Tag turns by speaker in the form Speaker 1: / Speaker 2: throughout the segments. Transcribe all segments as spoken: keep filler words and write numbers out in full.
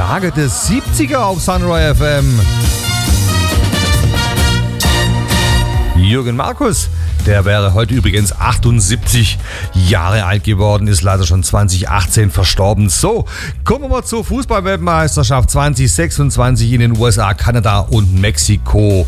Speaker 1: Schlager der siebziger auf Sunrise F M. Jürgen Markus, der wäre heute übrigens achtundsiebzig Jahre alt geworden, ist leider schon zwanzig achtzehn verstorben. So, kommen wir mal zur Fußball-Weltmeisterschaft zwanzig sechsundzwanzig in den U S A, Kanada und Mexiko.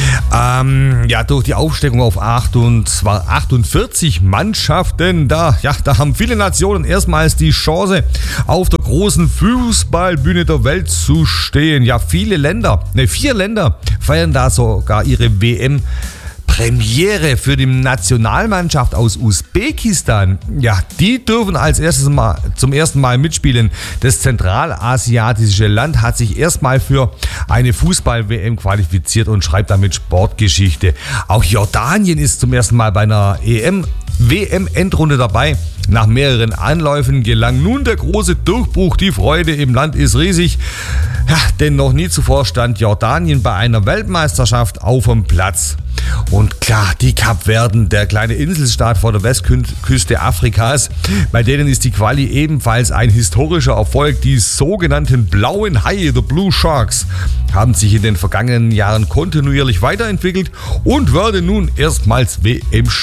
Speaker 1: Ähm, ja, durch die Aufsteckung auf achtundvierzig Mannschaften, da, ja, da haben viele Nationen erstmals die Chance, auf der großen Fußballbühne der Welt zu stehen. Ja, viele Länder, ne, vier Länder feiern da sogar ihre W M Premiere. Für die Nationalmannschaft aus Usbekistan. Ja, die dürfen als erstes Mal zum ersten Mal mitspielen. Das zentralasiatische Land hat sich erstmal für eine Fußball-W M qualifiziert und schreibt damit Sportgeschichte. Auch Jordanien ist zum ersten Mal bei einer E M W M-Endrunde dabei. Nach mehreren Anläufen gelang nun der große Durchbruch. Die Freude im Land ist riesig. Ja, denn noch nie zuvor stand Jordanien bei einer Weltmeisterschaft auf dem Platz. Und klar, die Kapverden, der kleine Inselstaat vor der Westküste Afrikas, bei denen ist die Quali ebenfalls ein historischer Erfolg. Die sogenannten blauen Haie, the Blue Sharks, haben sich in den vergangenen Jahren kontinuierlich weiterentwickelt und werden nun erstmals W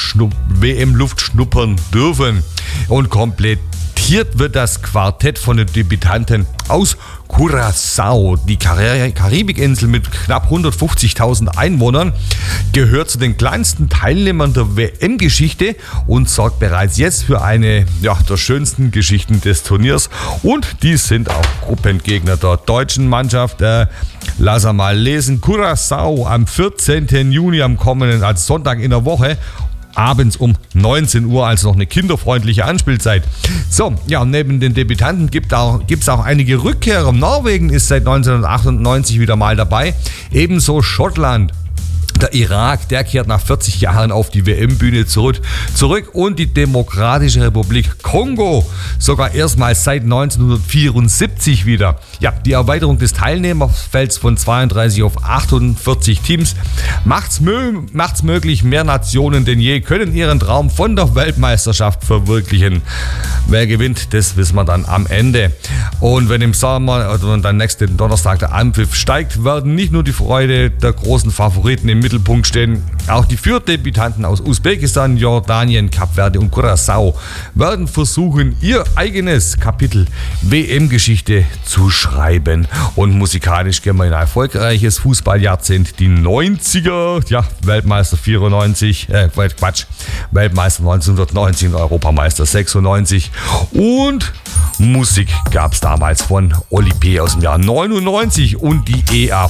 Speaker 1: M-Luft schnuppern dürfen. Und komplettiert wird das Quartett von den Debütanten aus Curaçao. Die Karibikinsel mit knapp hundertfünfzigtausend Einwohnern gehört zu den kleinsten Teilnehmern der W M-Geschichte und sorgt bereits jetzt für eine ja, der schönsten Geschichten des Turniers. Und die sind auch Gruppengegner der deutschen Mannschaft. Äh, lass mal lesen. Curaçao am vierzehnten Juni, am kommenden, als Sonntag in der Woche, abends um neunzehn Uhr, also noch eine kinderfreundliche Anspielzeit. So, ja, neben den Debütanten gibt es auch, auch einige Rückkehrer. Norwegen ist seit neunzehnhundertachtundneunzig wieder mal dabei, ebenso Schottland. Der Irak, der kehrt nach vierzig Jahren auf die W M-Bühne zurück, zurück und die Demokratische Republik Kongo sogar erstmals seit neunzehnhundertvierundsiebzig wieder. Ja, die Erweiterung des Teilnehmerfelds von zweiunddreißig auf achtundvierzig Teams macht's, mö- macht's möglich, mehr Nationen denn je können ihren Traum von der Weltmeisterschaft verwirklichen. Wer gewinnt, das wissen wir dann am Ende. Und wenn im Sommer, also dann nächsten Donnerstag der Anpfiff steigt, werden nicht nur die Freude der großen Favoriten im Mittelpunkt stehen. Auch die vier Debütanten aus Usbekistan, Jordanien, Kapverde und Curaçao werden versuchen, ihr eigenes Kapitel W M-Geschichte zu schreiben. Und musikalisch gehen wir in ein erfolgreiches Fußballjahrzehnt, die neunziger, ja, Weltmeister vierundneunzig, äh, Quatsch, Weltmeister neunzehnhundertneunzig und Europameister sechsundneunzig. Und Musik gab es damals von Oli P. aus dem Jahr neunundneunzig und die E A